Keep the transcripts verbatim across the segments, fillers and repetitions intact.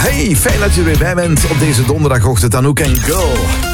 Hey, fijn dat je er weer bij bent op deze donderdagochtend. Anouk en Go.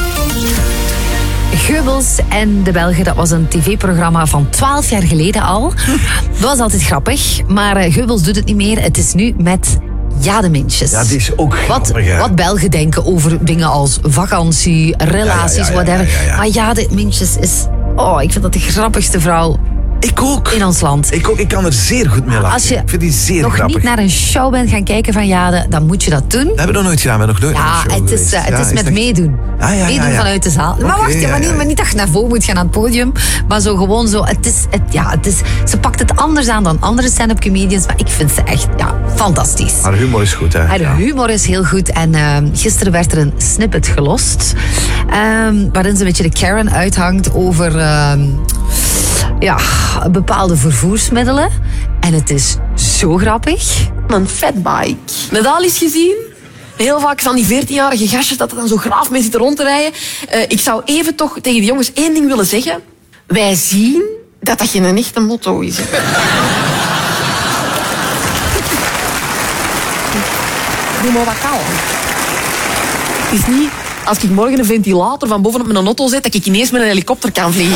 Geubels en de Belgen, dat was een tv-programma van twaalf jaar geleden al. Dat was altijd grappig, maar uh, Geubels doet het niet meer. Het is nu met Jade Mintjes. Ja, die is ook grappig, wat, hè? wat Belgen denken over dingen als vakantie, relaties, Ja, ja, ja, whatever. ja, ja, ja. Maar Jade Mintjes is... Oh, ik vind dat de grappigste vrouw Ik ook. in ons land. Ik ook. Ik kan er zeer goed mee lachen. Als je ik vind die zeer nog grappig. niet naar een show bent gaan kijken van Jade, dan moet je dat doen. Dat hebben we nog nooit gedaan. We hebben nog nooit naar Ja, een show het is, geweest. uh, het Ja, is met dat- meedoen. Ah, ja, ja, meedoen ja. vanuit de zaal. maar Oké, wacht, ja, maar, niet, ja. maar niet dat je naar voren moet gaan aan het podium. Maar zo gewoon zo. Het is, het, ja, het is, ze pakt het anders aan dan andere stand-up comedians. Maar ik vind ze echt ja, fantastisch. Haar humor is goed, hè? Haar Ja. humor is heel goed. En uh, gisteren werd er een snippet gelost. Um, waarin ze een beetje de Karen uithangt over uh, ja, bepaalde vervoersmiddelen. En het is zo grappig. Een fatbike. Net al eens gezien? Heel vaak van die veertienjarige gastjes dat er dan zo graaf mee zitten rond te rijden. Uh, ik zou even toch tegen de jongens één ding willen zeggen. Wij zien dat dat geen echte motto is. Doe maar wat kalm. Het is niet als ik morgen een ventilator van bovenop mijn auto zet dat ik ineens met een helikopter kan vliegen.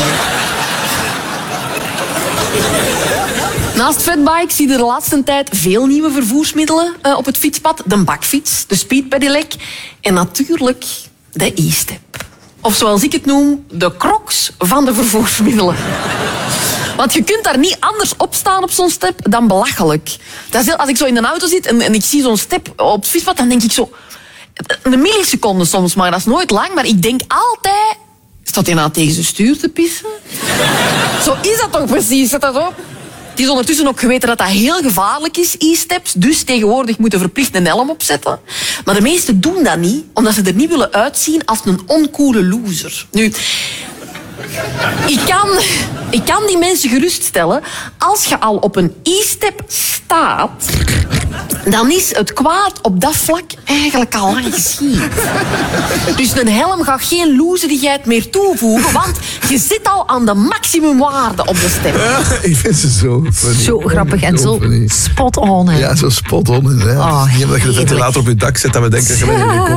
Naast fatbikes zie je de laatste tijd veel nieuwe vervoersmiddelen uh, op het fietspad. De bakfiets, de speedpedelec en natuurlijk de e-step. Of zoals ik het noem, de crocs van de vervoersmiddelen. Want je kunt daar niet anders op staan op zo'n step dan belachelijk. Dat is heel, als ik zo in een auto zit en, en ik zie zo'n step op het fietspad, dan denk ik zo... Een milliseconde soms, maar dat is nooit lang. Maar ik denk altijd... Staat hij nou tegen zijn stuur te pissen? Zo is dat toch precies? Zet dat op. Het is ondertussen ook geweten dat dat heel gevaarlijk is, e-steps. Dus tegenwoordig moeten verplicht een helm opzetten. Maar de meesten doen dat niet, omdat ze er niet willen uitzien als een oncoole loser. Nu, ik kan, ik kan die mensen geruststellen. Als je al op een e-step staat, dan is het kwaad op dat vlak eigenlijk al lang geschied. Dus een helm gaat geen loserigheid meer toevoegen, want je zit al aan de maximumwaarde op de step. Ja, ik vind ze zo funny. Zo grappig en zo funny. spot on. Hè. Ja, zo spot on. Hè. Oh, Niet dat je de heerlijk. ventilator op je dak zet, dat we denken dat je met een